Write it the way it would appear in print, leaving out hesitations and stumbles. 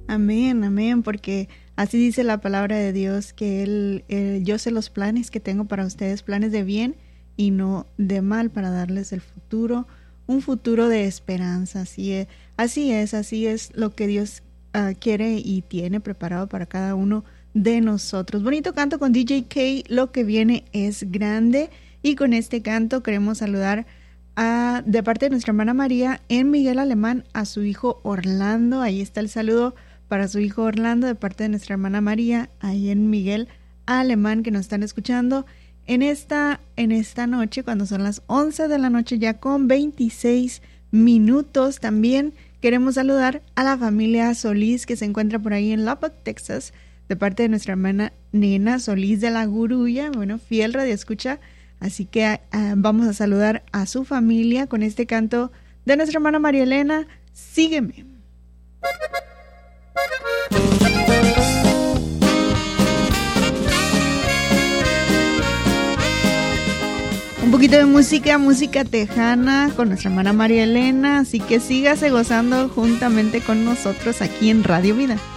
Amén, amén, porque así dice la palabra de Dios, que yo sé los planes que tengo para ustedes, planes de bien y no de mal, para darles el futuro, un futuro de esperanza. Así es lo que Dios quiere y tiene preparado para cada uno de nosotros. Bonito canto con DJ K, lo que viene es grande. Y con este canto queremos saludar de parte de nuestra hermana María en Miguel Alemán a su hijo Orlando. Ahí está el saludo para su hijo Orlando de parte de nuestra hermana María ahí en Miguel Alemán, que nos están escuchando en esta noche, cuando son las 11 de la noche ya con 26 minutos. También queremos saludar a la familia Solís, que se encuentra por ahí en Lubbock, Texas, de parte de nuestra hermana Nena Solís de la Gurulla, bueno, fiel radioescucha. Así que vamos a saludar a su familia con este canto de nuestra hermana María Elena, Sígueme. Un poquito de música tejana con nuestra hermana María Elena, así que sígase gozando juntamente con nosotros aquí en Radio Vida.